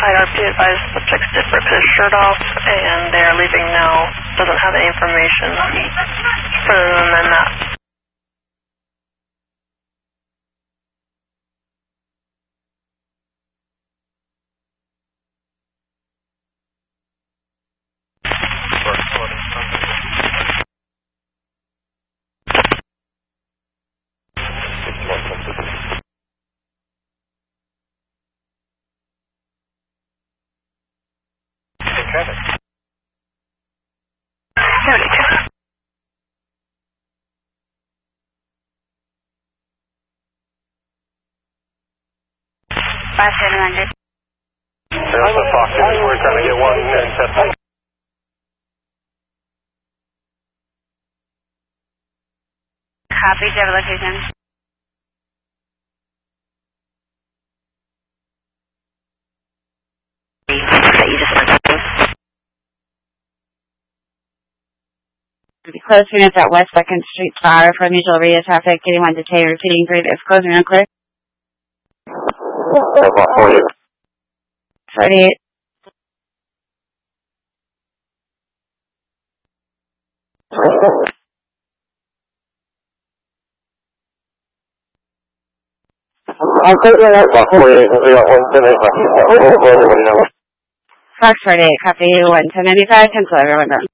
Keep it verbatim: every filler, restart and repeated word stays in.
I R P advised subjects did rip his shirt off, and they are leaving now. Doesn't have any information for them than that. Traffic. seventy-two. five seven hundred. There's a Fox, we're trying to get one and testing. Copy, do you have a location? That you just went to. Close units at West second Street Flower for mutual area traffic, getting one detained, repeating three minutes, closing and clear. forty-eight. I'll put that out. Fox forty-eight, we got one ten eighty-five. Fox forty-eight, copy, one ten ninety-five, cancel everyone done.